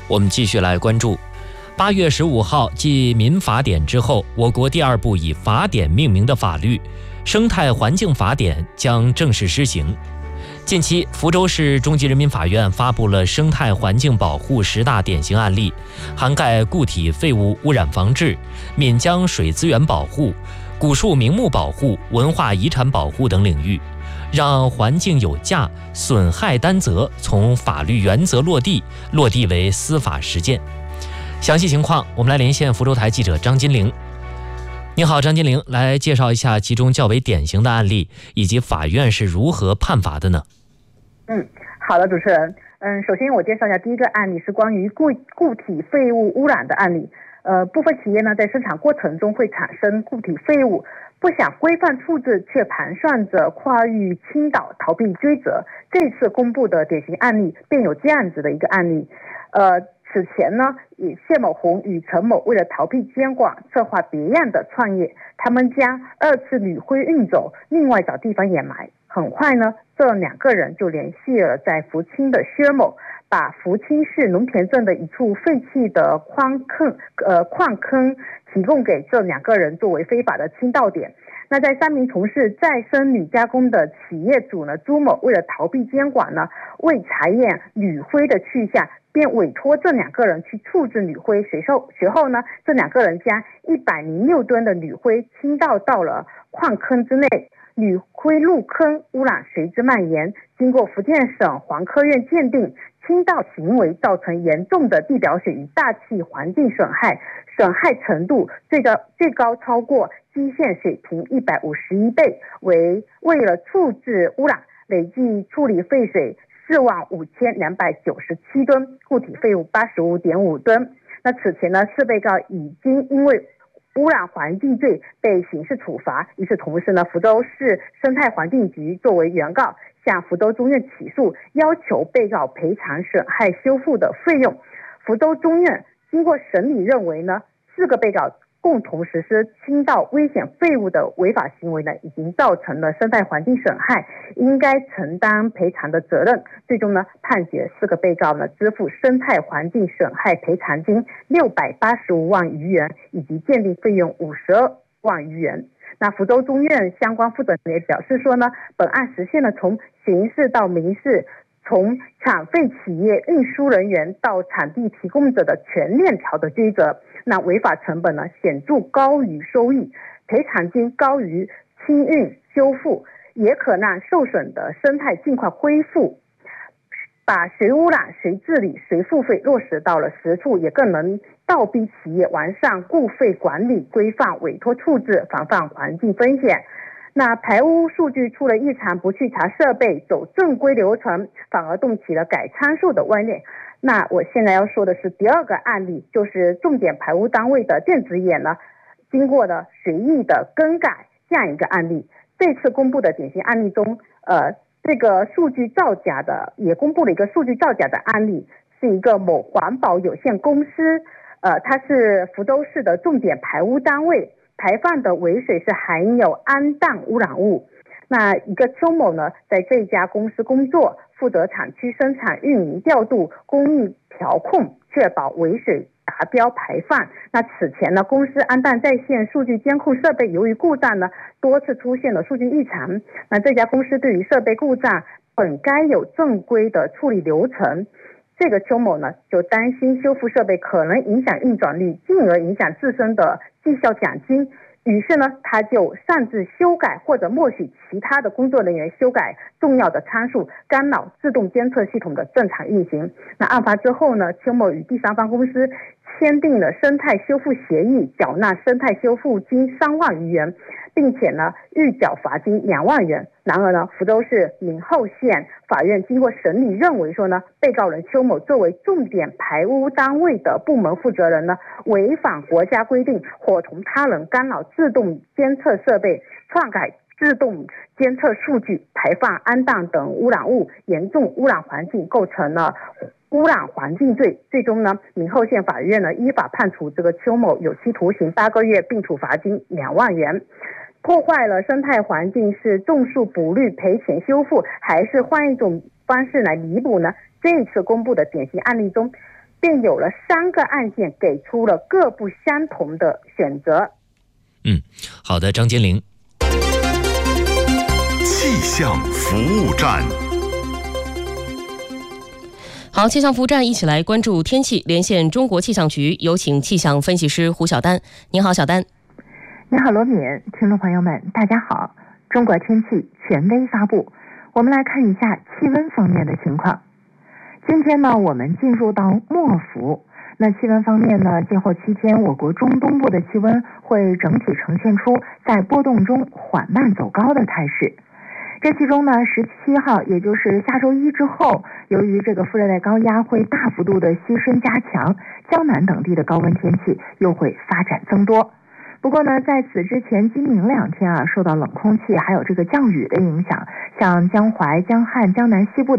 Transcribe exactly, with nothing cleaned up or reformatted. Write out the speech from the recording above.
我们继续来关注。八月十五号，继民法典之后，我国第二部以法典命名的法律《生态环境法典》将正式施行。近期，福州市中级人民法院发布了生态环境保护十大典型案例，涵盖固体废物污染防治、岷江水资源保护、古树名木保护、文化遗产保护等领域，让环境有价、损害担责从法律原则落地，落地为司法实践。详细情况，我们来连线福州台记者张金玲。你好，张金玲，来介绍一下其中较为典型的案例，以及法院是如何判罚的呢？ 嗯，好的，主持人。嗯，首先我介绍一下第一个案例，是关于固固体废物污染的案例。呃，部分企业呢在生产过程中会产生固体废物，不想规范处置，却盘算着跨域倾倒，逃避追责。这一次公布的典型案例便有这样子的一个案例。呃，此前呢，以谢某红与陈某为了逃避监管，策划别样的创业，他们将二次铝灰运走，另外找地方掩埋。很快呢，这两个人就联系了在福清的薛某，把福清市农田镇的一处废弃的矿坑呃矿坑提供给这两个人作为非法的倾倒点。那在三名从事再生铝加工的企业主呢，朱某为了逃避监管呢，为查验铝灰的去向，便委托这两个人去处置铝灰。随后随后呢，这两个人将一百零六吨的铝灰倾倒到了矿坑之内，铝灰入坑，污染随之蔓延。经过福建省环科院鉴定，倾倒行为造成严重的地表水与大气环境损害，损害程度最高最高超过基线水平一百五十一倍，为为了处置污染，累计处理废水四万五千两百九十七吨，固体废物八十五点五吨。那此前呢，四被告已经因为污染环境罪被刑事处罚。与此同时呢，福州市生态环境局作为原告，向福州中院起诉，要求被告赔偿损害修复的费用。福州中院经过审理认为呢，四个被告共同实施倾倒危险废物的违法行为呢，已经造成了生态环境损害，应该承担赔偿的责任。最终呢，判决四个被告呢支付生态环境损害赔偿金六百八十五万余元，以及鉴定费用五十二万余元。那福州中院相关负责人也表示说呢，本案实现了从刑事到民事，从产废企业运输人员到产地提供者的全链条的追责。那违法成本呢显著高于收益，赔偿金高于清运修复，也可让受损的生态尽快恢复。把谁污染谁治理谁付费落实到了实处，也更能倒逼企业完善固废管理规范，委托处置，防范环境风险。那排污数据出了异常，不去查设备，走正规流程，反而动起了改参数的歪念。那我现在要说的是第二个案例，就是重点排污单位的电子眼呢，经过了随意的更改这样一个案例。这次公布的典型案例中，呃，这个数据造假的也公布了一个数据造假的案例，是一个某环保有限公司，呃，它是福州市的重点排污单位，排放的尾水是含有氨氮污染物。那一个邱某呢，在这家公司工作，负责厂区生产、运营、调度、工艺调控，确保尾水达标排放。那此前呢，公司氨氮在线数据监控设备由于故障呢，多次出现了数据异常。那这家公司对于设备故障本该有正规的处理流程，这个邱某呢就担心修复设备可能影响运转率，进而影响自身的绩效奖金。于是呢，他就擅自修改或者默许其他的工作人员修改重要的参数，干扰自动监测系统的正常运行。那案发之后呢，邱某与第三方公司签订了生态修复协议，缴纳生态修复金三万余元，并且呢预缴罚金两万元。然而呢，福州市闽后县法院经过审理认为说呢，被告人邱某作为重点排污单位的部门负责人呢，违反国家规定，伙同他人干扰自动监测设备，篡改自动监测数据，排放氨氮等污染物，严重污染环境，构成了污染环境罪。最终呢，闽后县法院呢依法判处这个邱某有期徒刑八个月，并处罚金两万元。破坏了生态环境是种树补绿赔钱修复，还是换一种方式来弥补呢？这一次公布的典型案例中， 并有了三个案件给出了各不相同的选择。 嗯，好的，张金玲。 气象服务站。 好，气象服务站一起来关注天气，连线中国气象局，有请气象分析师胡晓丹。您好，小丹。 你好，罗敏，听众朋友们，大家好。中国天气权威发布，我们来看一下气温方面的情况。今天呢，我们进入到末伏，那气温方面呢，今后七天我国中东部的气温会整体呈现出在波动中缓慢走高的态势。这其中呢，十七号也就是下周一之后，由于这个副热带高压会大幅度的西伸加强，江南等地的高温天气又会发展增多。不过呢，在此之前今明两天啊，受到冷空气还有这个降雨的影响，像江淮、江汉、江南西部